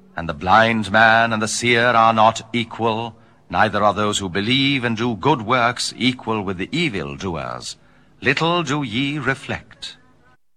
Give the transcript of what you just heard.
And the blind man and the seer are not equal, neither are those who believe and do good works equal with the evil doers. Little do ye reflect.